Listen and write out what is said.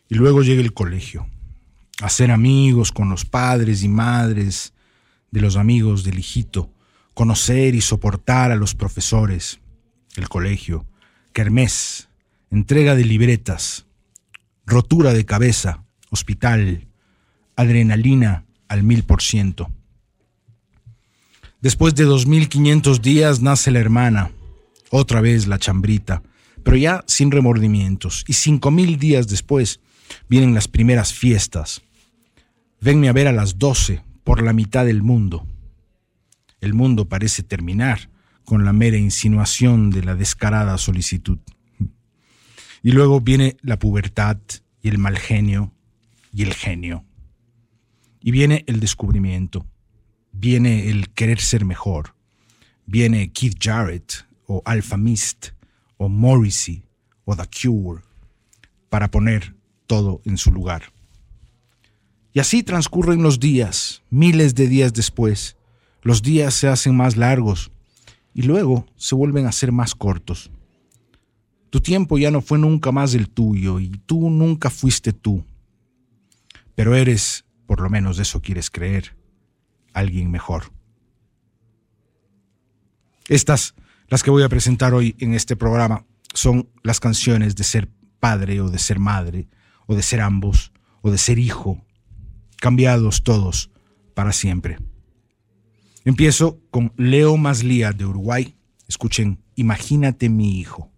Y luego llega el colegio, hacer amigos con los padres y madres de los amigos del hijito, conocer y soportar a los profesores, el colegio, kermés, entrega de libretas, rotura de cabeza, hospital, adrenalina al 1000%. Después de 2500 días nace la hermana, otra vez la chambrita, pero ya sin remordimientos. Y 5000 días después vienen las primeras fiestas. Venme a ver a las 12 por la mitad del mundo. El mundo parece terminar con la mera insinuación de la descarada solicitud. Y luego viene la pubertad y el mal genio y el genio. Y viene el descubrimiento. Viene el querer ser mejor. Viene Keith Jarrett o Alpha Mist o Morrissey o The Cure para poner todo en su lugar. Y así transcurren los días, miles de días después. Los días se hacen más largos y luego se vuelven a ser más cortos. Tu tiempo ya no fue nunca más el tuyo y tú nunca fuiste tú. Pero eres, por lo menos eso quieres creer, alguien mejor. Estas, las que voy a presentar hoy en este programa, son las canciones de ser padre o de ser madre, o de ser ambos, o de ser hijo, cambiados todos para siempre. Empiezo con Leo Maslía de Uruguay. Escuchen Imagínate mi hijo.